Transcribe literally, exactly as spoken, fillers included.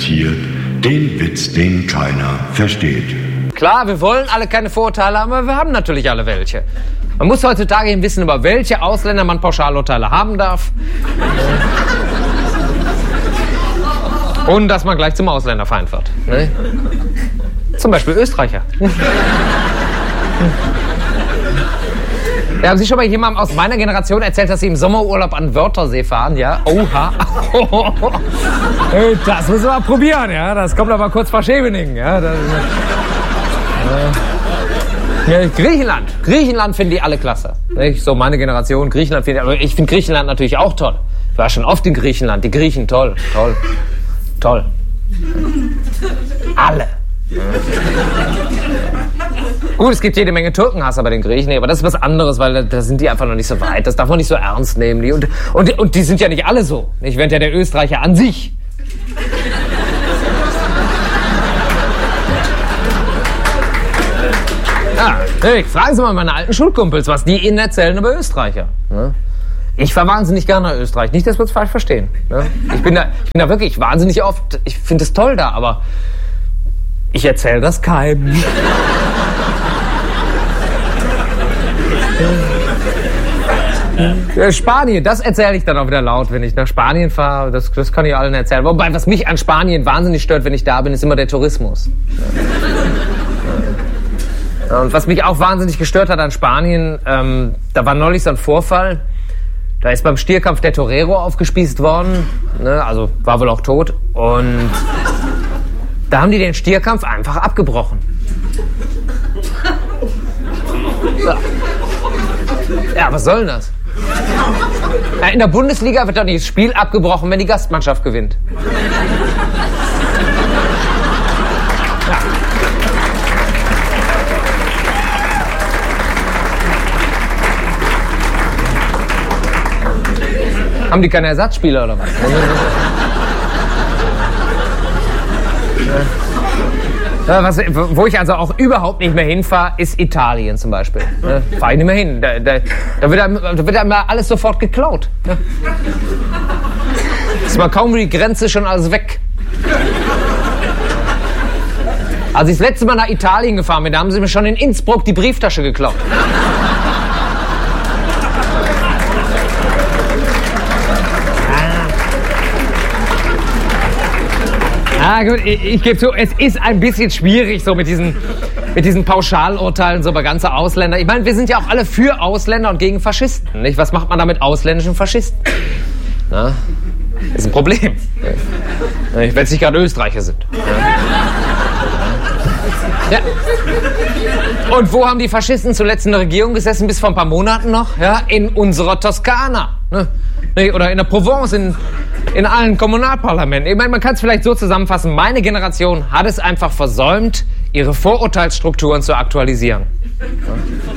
präsentiert den Witz, den keiner versteht. Klar, wir wollen alle keine Vorurteile haben, aber wir haben natürlich alle welche. Man muss heutzutage eben wissen, über welche Ausländer man Pauschalurteile haben darf. Und dass man gleich zum Ausländerfeind wird. Ne? Zum Beispiel Österreicher. Ja, haben Sie schon mal jemandem aus meiner Generation erzählt, dass Sie im Sommerurlaub an Wörthersee fahren? Ja, oha. Das müssen wir mal probieren, ja. Das kommt aber kurz vor Scheveningen, ja. Das, äh, ja. Griechenland. Griechenland finden die alle klasse. Nicht? So meine Generation, Griechenland finde ich, aber ich finde Griechenland natürlich auch toll. Ich war schon oft in Griechenland. Die Griechen, toll, toll, toll. Alle. Gut, es gibt jede Menge Türkenhasser bei den Griechen, aber das ist was anderes, weil da, da sind die einfach noch nicht so weit. Das darf man nicht so ernst nehmen. Die, und, und, und die sind ja nicht alle so. Ich während ja der Österreicher an sich. Ja, hey, fragen Sie mal meine alten Schulkumpels, was die Ihnen erzählen über Österreicher. Ich fahre wahnsinnig gerne nach Österreich. Nicht, dass wir es falsch verstehen. Ich bin da, ich bin da wirklich wahnsinnig oft. Ich finde es toll da, aber ich erzähle das keinem. Spanien, das erzähle ich dann auch wieder laut, wenn ich nach Spanien fahre. Das, das kann ich allen erzählen. Wobei, was mich an Spanien wahnsinnig stört, wenn ich da bin, ist immer der Tourismus. Ja. Und was mich auch wahnsinnig gestört hat an Spanien, ähm, da war neulich so ein Vorfall. Da ist beim Stierkampf der Torero aufgespießt worden. Ne? Also war wohl auch tot. Und da haben die den Stierkampf einfach abgebrochen. Ja, ja, was soll denn das? Ja, in der Bundesliga wird doch nicht das Spiel abgebrochen, wenn die Gastmannschaft gewinnt. Ja. Haben die keine Ersatzspieler oder was? Ja, was, wo ich also auch überhaupt nicht mehr hinfahre, ist Italien zum Beispiel. Da fahre ich nicht mehr hin. Da, da, da, wird einem, da wird einem alles sofort geklaut. Ja. Ist mal kaum die Grenze schon alles weg. Als ich das letzte Mal nach Italien gefahren bin, da haben sie mir schon in Innsbruck die Brieftasche geklaut. Ah, gut, ich, ich gebe zu, es ist ein bisschen schwierig so mit diesen, mit diesen Pauschalurteilen so über ganze Ausländer. Ich meine, wir sind ja auch alle für Ausländer und gegen Faschisten, nicht? Was macht man da mit ausländischen Faschisten? Na, ist ein Problem. Wenn es nicht gerade Österreicher sind. Ja. Und wo haben die Faschisten zuletzt in der Regierung gesessen, bis vor ein paar Monaten noch? Ja, in unserer Toskana. Ne? Oder in der Provence, in, in allen Kommunalparlamenten. Ich meine, man kann es vielleicht so zusammenfassen, meine Generation hat es einfach versäumt, ihre Vorurteilsstrukturen zu aktualisieren. Ja.